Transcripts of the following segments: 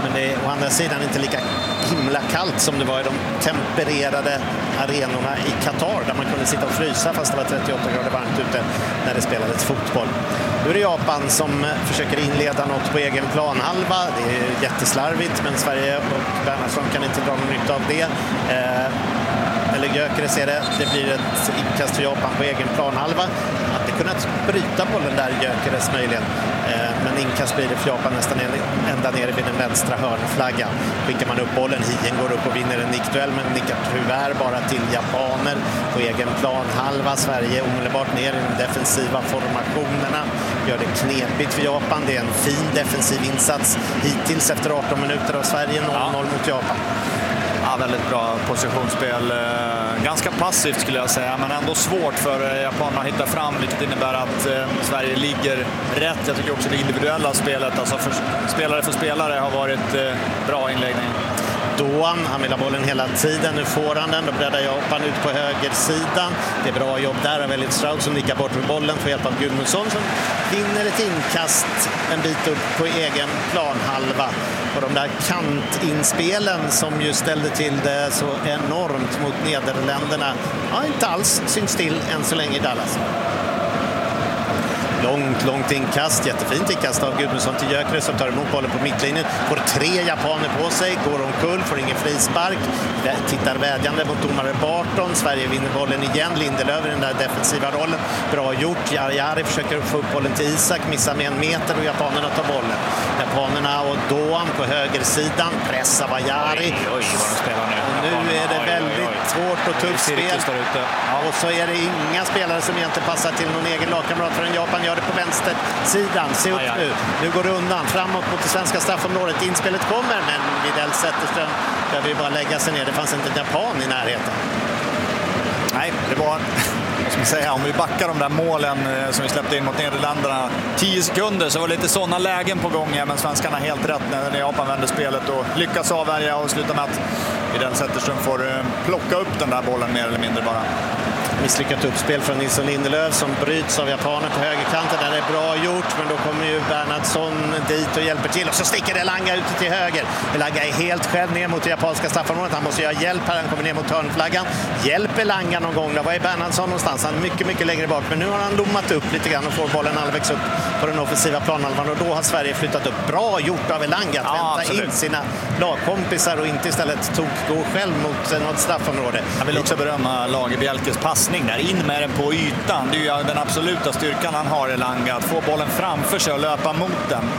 men det är å andra sidan inte lika himla kallt som det var i de tempererade arenorna i Qatar där man kunde sitta och frysa fast det var 38 grader varmt ute när det spelades fotboll. Nu är det Japan som försöker inleda något på egen planhalva. Det är jätteslarvigt, men Sverige och Bernhardsson kan inte dra någon nytta av det. Eller Gyökeres ser det. Det blir ett inkast för Japan på egen planhalva. Att det kunnat bryta bollen där Gyökeres möjligen. Men inkast blir det för Japan nästan ända nere vid den vänstra hörnflaggan. Skickar man upp bollen, Hien går upp och vinner en nickduell, men nickar tyvärr bara till japaner på egen planhalva. Sverige omedelbart ner i de defensiva formationerna. Gör det knepigt för Japan. Det är en fin defensiv insats hittills efter 18 minuter av Sverige. 0-0 mot Japan. Ja, väldigt bra positionsspel. Ganska passivt skulle jag säga, men ändå svårt för japanerna att hitta fram, vilket innebär att Sverige ligger rätt. Jag tycker också det individuella spelet, alltså för spelare har varit bra inläggning. Doan, han vill ha bollen hela tiden. Nu får han den, då breddar Japan ut på högersidan. Det är bra jobb där av Elliot Stroud som nickar bort med bollen för hjälp av Gudmundsson som vinner ett inkast en bit upp på egen planhalva. Och de där kantinspelen som ju ställde till det så enormt mot Nederländerna har inte alls syns till än så länge i Dallas. Långt inkast, jättefint inkast av Gudmundsson till Gyökeres som tar emot bollen på mittlinjen. Får 3 japaner på sig, går omkull, får ingen frispark. Tittar vädjande mot domare Barton. Sverige vinner bollen igen. Lindelöf i den där defensiva rollen. Bra gjort. Jari försöker få upp bollen till Isak, missar med 1 meter och japanerna tar bollen. Japanerna och Doan på högersidan pressar Jari. Oj, vad de spelar nu. Och nu är det väldigt svårt och tufft spel. Och så är det inga spelare som egentligen passar till någon egen lagkamrat förrän Japan gör det på vänstersidan. Se upp nu. Nu går det undan. Framåt mot det svenska straffområdet. Inspelet kommer, men Widell Zetterström behöver ju bara lägga sig ner. Det fanns inte en japan i närheten. Nej, det var... Som säga, om vi backar de där målen som vi släppte in mot Nederländerna 10 sekunder så var det lite sådana lägen på gång, men svenskarna helt rätt när Japan vände spelet och lyckas avvärja och sluta med att Widell Zetterström får plocka upp den där bollen mer eller mindre bara. Misslyckat uppspel från Nilsson Lindelöf som bryts av japaner på högerkanten. Där är bra gjort, men då kommer ju Bernhardsson dit och hjälper till. Och så sticker Elanga ut till höger. Elanga är helt själv ner mot det japanska straffområdet. Han måste göra hjälp här. Han kommer ner mot hörnflaggan. Hjälp Elanga någon gång. Då var är Bernhardsson någonstans? Han är mycket längre bak. Men nu har han lommat upp lite grann och får bollen halvvägs upp på den offensiva planhalvan. Och då har Sverige flyttat upp. Bra gjort av Elanga att vänta in sina lagkompisar och inte istället gå själv mot något straffområde. Jag vill också berömma Lagerbielkes passning där, in med den på ytan. Det är ju den absoluta styrkan han har, Elanga, att få bollen framför sig och löpa mot den.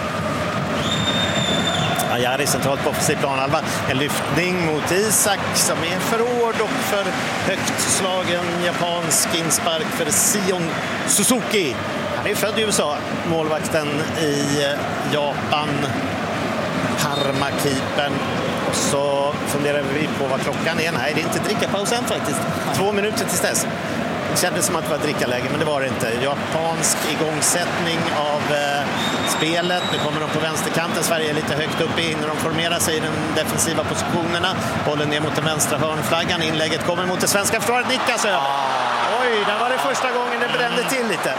Jari centralt på offensiv planhalva. En lyftning mot Isak som är för hård och för högt slagen. Japansk inspark för Sion Suzuki. Han är född i USA, målvakten i Japan. Harma-keepern. Och så funderar vi på vad klockan är. Nej, det är inte drickapaus än faktiskt. 2 minuter tills dess. Det kändes som att det var drickaläge, men det var det inte. Japansk igångsättning av spelet. Nu kommer de på vänsterkanten. Sverige är lite högt uppe innan de formerar sig i de defensiva positionerna. Bollen ner mot den vänstra hörnflaggan. Inlägget kommer mot det svenska försvaret. Nickas över. Oj, där var det första gången det brände till lite.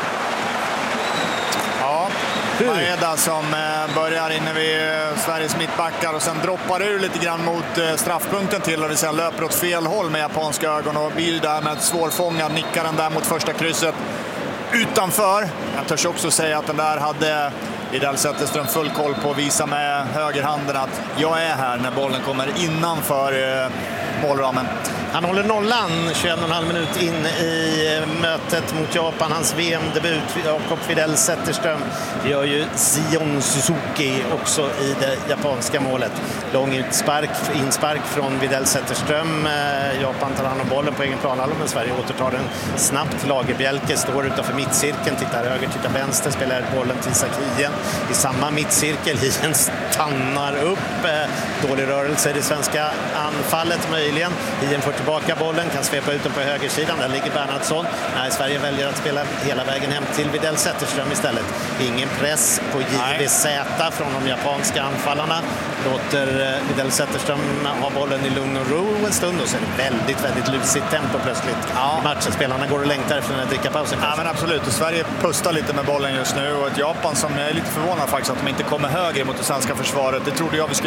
Maeda som börjar inne vid Sveriges mittbackar och sen droppar ur lite grann mot straffpunkten till, och det sen löper åt fel håll med japanska ögon och blir där med ett svårfångad nickaren där mot första krysset utanför. Jag törs också säga att den där hade Widell Zetterström full koll på att visa med högerhanden att jag är här när bollen kommer innanför målramen. Han håller nollan 21,5 minut in i mötet mot Japan. Hans VM-debut, Jakob Widell Zetterström, gör ju Sion Suzuki också i det japanska målet. Lång inspark från Widell Zetterström. Japan tar hand om bollen på egen planhalva, men Sverige återtar den snabbt. Lagerbielke står utanför mittcirkeln, tittar höger, tittar vänster, spelar bollen till Isak Hien i samma mittcirkel. Hien stannar upp. Dålig rörelse i det svenska anfallet möjligen. Hien får tillbaka bollen, kan svepa ut den på högersidan. Där ligger Bernhardsson. Nej, Sverige väljer att spela hela vägen hem till Widell Zetterström istället. Ingen press på JVZ från de japanska anfallarna. Låter Widell Zetterström ha bollen i lugn och ro en stund, och så är det väldigt lusigt tempo plötsligt i matchen. Spelarna går och längtar efter den här drickapausen. Ja, men absolut. Och Sverige pustar lite med bollen just nu, och ett Japan som är lite förvånad faktiskt att de inte kommer högre mot det svenska försvaret. Det trodde jag vi skulle